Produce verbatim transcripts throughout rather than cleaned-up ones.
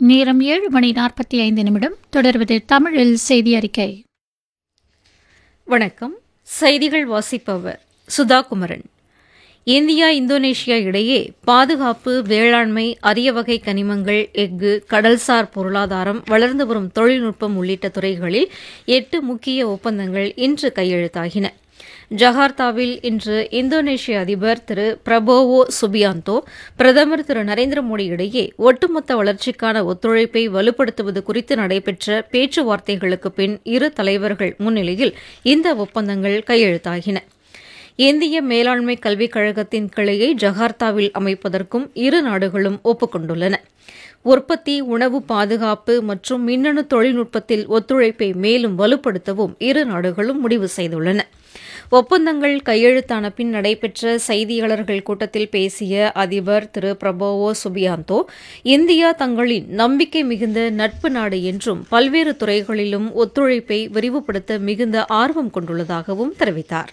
நேரம் ஏழு மணி நாற்பத்தி ஐந்து நிமிடம். தொடர்வது தமிழில் செய்தி அறிக்கை. வணக்கம். செய்திகள் வாசிப்பவர் சுதா குமரன். இந்தியா இந்தோனேஷியா இடையே பாதுகாப்பு, வேளாண்மை, அரிய வகை கனிமங்கள், எஃகு, கடல்சார் பொருளாதாரம், வளர்ந்து வரும் தொழில்நுட்பம் உள்ளிட்ட துறைகளில் எட்டு முக்கிய ஒப்பந்தங்கள் இன்று கையெழுத்தாகின. ஜகார்த்தாவில் இன்று இந்தோனேஷிய அதிபர் திரு பிரபோவோ சுபியாந்தோ, பிரதமர் திரு நரேந்திர மோடி இடையே ஒட்டுமொத்த வளர்ச்சிக்கான ஒத்துழைப்பை வலுப்படுத்துவது குறித்து நடைபெற்ற பேச்சுவார்த்தைகளுக்கு பின் இரு தலைவர்கள் முன்னிலையில் இந்த ஒப்பந்தங்கள் கையெழுத்தாகின. இந்திய மேலாண்மை கல்விக் கழகத்தின் கிளையை ஜகார்த்தாவில் அமைப்பதற்கும் இரு நாடுகளும் ஒப்புக் கொண்டுள்ளன. உற்பத்தி, உணவு பாதுகாப்பு மற்றும் மின்னணு தொழில்நுட்பத்தில் ஒத்துழைப்பை மேலும் வலுப்படுத்தவும் இரு நாடுகளும் முடிவு செய்துள்ளன. ஒப்பந்தங்கள் கையெழுத்தான பின் நடைபெற்ற செய்தியாளர்கள் கூட்டத்தில் பேசிய அதிபர் திரு பிரபோவோ சுபியாந்தோ, இந்தியா தங்களின் நம்பிக்கை மிகுந்த நட்பு நாடு என்றும் பல்வேறு துறைகளிலும் ஒத்துழைப்பை விரிவுபடுத்த மிகுந்த ஆர்வம் கொண்டுள்ளதாகவும் தெரிவித்தார்.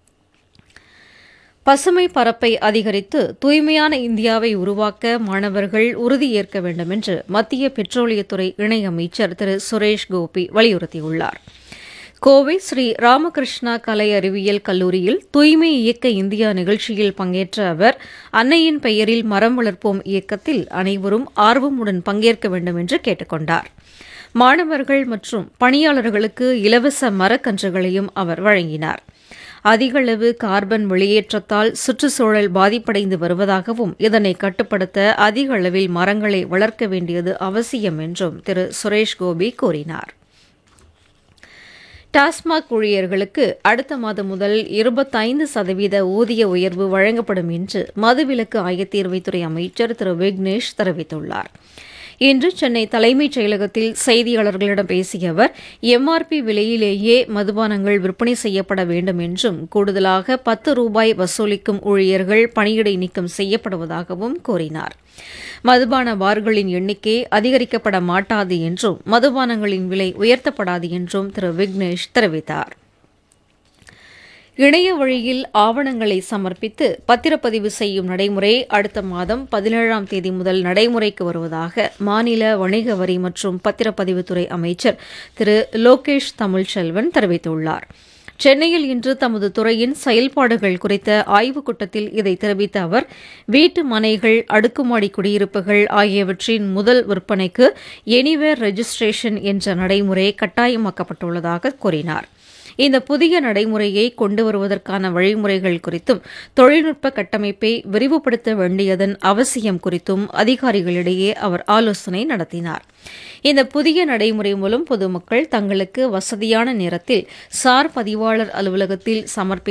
பசுமை பரப்பை அதிகரித்து தூய்மையான இந்தியாவை உருவாக்க மாணவர்கள் உறுதியேற்க வேண்டும் என்று மத்திய பெட்ரோலியத்துறை இணையமைச்சர் திரு சுரேஷ் கோபி வலியுறுத்தியுள்ளார். கோவை ஸ்ரீ ராமகிருஷ்ணா கலை அறிவியல் கல்லூரியில் தூய்மை இயக்க இந்தியா நிகழ்ச்சியில் பங்கேற்ற அவர், அன்னையின் பெயரில் மரம் வளர்ப்போம் இயக்கத்தில் அனைவரும் ஆர்வமுடன் பங்கேற்க வேண்டும் என்று கேட்டுக் கொண்டார். மாணவர்கள் மற்றும் பணியாளர்களுக்கு இலவச மரக்கன்றுகளையும் அவர் வழங்கினார். அதிகளவு கார்பன் வெளியேற்றத்தால் சுற்றுச்சூழல் பாதிப்படைந்து வருவதாகவும் இதனை கட்டுப்படுத்த அதிக அளவில் மரங்களை வளர்க்க வேண்டியது அவசியம் என்றும் திரு சுரேஷ் கோபி கூறினார். டாஸ்மாக் ஊழியர்களுக்கு அடுத்த மாதம் முதல் இருபத்தைந்து சதவீத ஊதிய உயர்வு வழங்கப்படும் என்று மதுவிலக்கு ஆயத்தீர்வைத்துறை அமைச்சர் திரு விக்னேஷ் தெரிவித்துள்ளார். இன்று சென்னை தலைமைச் செயலகத்தில் செய்தியாளர்களிடம் பேசிய அவர், எம்ஆர்பி விலையிலேயே மதுபானங்கள் விற்பனை செய்யப்பட வேண்டும் என்றும், கூடுதலாக பத்து ரூபாய் வசூலிக்கும் ஊழியர்கள் பணியிடை நீக்கம் செய்யப்படுவதாகவும் கூறினார். மதுபான பார்களின் எண்ணிக்கை அதிகரிக்கப்பட மாட்டாது என்றும், மதுபானங்களின் விலை உயர்த்தப்படாது என்றும் திரு விக்னேஷ் தெரிவித்தார். இணைய வழியில் ஆவணங்களை சமர்ப்பித்து பத்திரப்பதிவு செய்யும் நடைமுறை அடுத்த மாதம் பதினேழாம் தேதி முதல் நடைமுறைக்கு வருவதாக மாநில வணிக வரி மற்றும் பத்திரப்பதிவுத்துறை அமைச்சர் திரு லோகேஷ் தமிழ்ச்செல்வன் தெரிவித்துள்ளார். சென்னையில் இன்று தமது துறையின் செயல்பாடுகள் குறித்த ஆய்வுக் கூட்டத்தில் இதை தெரிவித்த அவர், வீட்டு மனைகள், அடுக்குமாடி குடியிருப்புகள் ஆகியவற்றின் முதல் விற்பனைக்கு எனிவேர் ரெஜிஸ்ட்ரேஷன் என்ற நடைமுறை கட்டாயமாக்கப்பட்டுள்ளதாக கூறினார். இந்த புதிய நடைமுறையை கொண்டு வருவதற்கான வழிமுறைகள் குறித்தும், தொழில்நுட்ப கட்டமைப்பை விரிவுபடுத்த வேண்டியதன் அவசியம் குறித்தும் அதிகாரிகளிடையே அவர் ஆலோசனை நடத்தினார். இந்த புதிய நடைமுறை மூலம் பொதுமக்கள் தங்களுக்கு வசதியான நேரத்தில் சார் பதிவாளர் அலுவலகத்தில் சமர்ப்பி